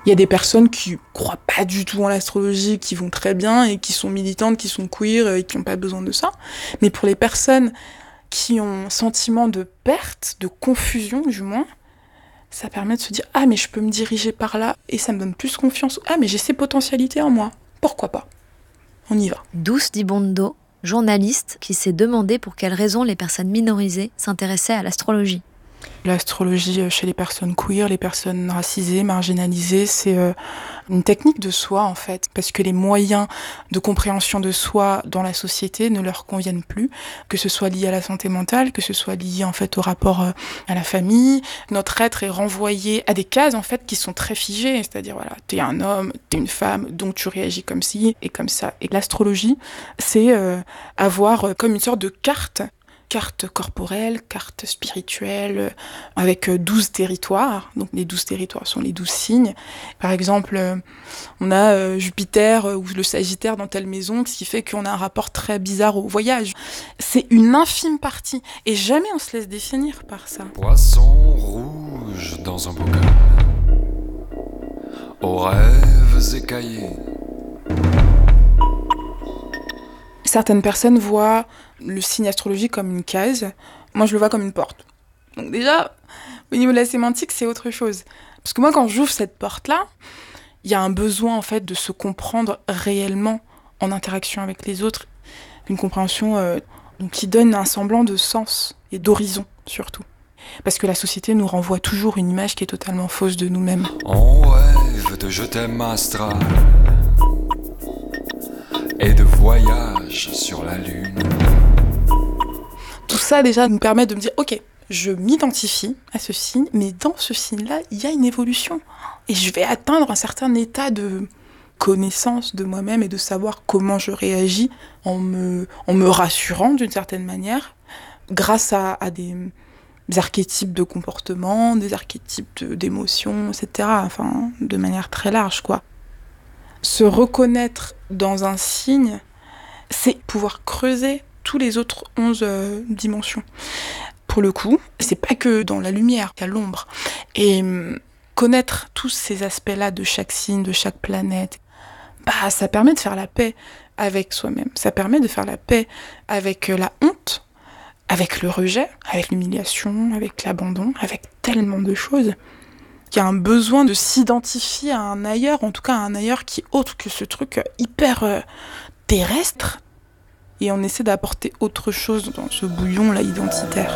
Il y a des personnes qui croient pas du tout en l'astrologie, qui vont très bien et qui sont militantes, qui sont queer et qui n'ont pas besoin de ça. Mais pour les personnes qui ont un sentiment de perte, de confusion du moins, ça permet de se dire « Ah, mais je peux me diriger par là et ça me donne plus confiance. Ah, mais j'ai ces potentialités en moi. Pourquoi pas ? On y va. » Douce Dibondo, journaliste qui s'est demandé pour quelles raisons les personnes minorisées s'intéressaient à l'astrologie. L'astrologie chez les personnes queer, les personnes racisées, marginalisées, c'est une technique de soi en fait, parce que les moyens de compréhension de soi dans la société ne leur conviennent plus, que ce soit lié à la santé mentale, que ce soit lié en fait au rapport à la famille. Notre être est renvoyé à des cases en fait qui sont très figées, c'est-à-dire voilà, t'es un homme, t'es une femme, donc tu réagis comme ci et comme ça. Et l'astrologie, c'est avoir comme une sorte de carte corporelle, carte spirituelle, avec 12 territoires. Donc les 12 territoires sont les 12 signes. Par exemple, on a Jupiter ou le Sagittaire dans telle maison, ce qui fait qu'on a un rapport très bizarre au voyage. C'est une infime partie. Et jamais on se laisse définir par ça. Poisson rouge dans un bocal, aux rêves écaillés. Certaines personnes voient le signe astrologique comme une case. Moi, je le vois comme une porte. Donc déjà, au niveau de la sémantique, c'est autre chose. Parce que moi, quand j'ouvre cette porte-là, il y a un besoin, en fait, de se comprendre réellement en interaction avec les autres. Une compréhension donc, qui donne un semblant de sens et d'horizon, surtout. Parce que la société nous renvoie toujours une image qui est totalement fausse de nous-mêmes. On rêve de je t'aime astral et de voyage sur la lune. Tout ça, déjà, nous permet de me dire, ok, je m'identifie à ce signe, mais dans ce signe-là, il y a une évolution. Et je vais atteindre un certain état de connaissance de moi-même et de savoir comment je réagis en me rassurant d'une certaine manière, grâce à des archétypes de comportement, des archétypes d'émotions, etc. Enfin, de manière très large, quoi. Se reconnaître dans un signe, c'est pouvoir creuser tous les autres 11 dimensions. Pour le coup, c'est pas que dans la lumière, il y a l'ombre. Et connaître tous ces aspects-là de chaque signe, de chaque planète, ça permet de faire la paix avec soi-même. Ça permet de faire la paix avec la honte, avec le rejet, avec l'humiliation, avec l'abandon, avec tellement de choses. Il y a un besoin de s'identifier à un ailleurs, en tout cas à un ailleurs qui est autre que ce truc hyper terrestre. Et on essaie d'apporter autre chose dans ce bouillon-là identitaire.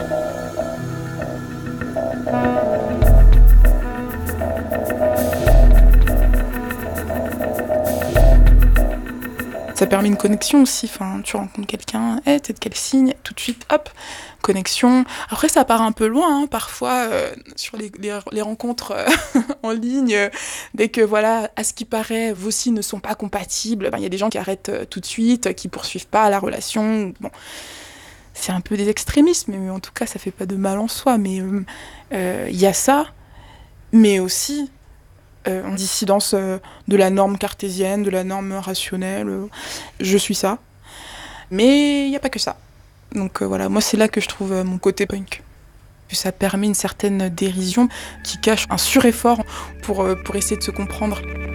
Ça permet une connexion aussi, enfin, tu rencontres quelqu'un, t'es de quel signe, tout de suite, hop, connexion. Après, ça part un peu loin, hein, parfois, sur les rencontres en ligne, dès que, voilà, à ce qui paraît, vos signes ne sont pas compatibles, il y a des gens qui arrêtent tout de suite, qui poursuivent pas la relation, bon. C'est un peu des extrémismes, mais en tout cas, ça fait pas de mal en soi, mais y a ça, mais aussi en dissidence de la norme cartésienne, de la norme rationnelle. Je suis ça. Mais il n'y a pas que ça. Donc voilà, moi c'est là que je trouve mon côté punk. Ça permet une certaine dérision qui cache un sureffort pour essayer de se comprendre.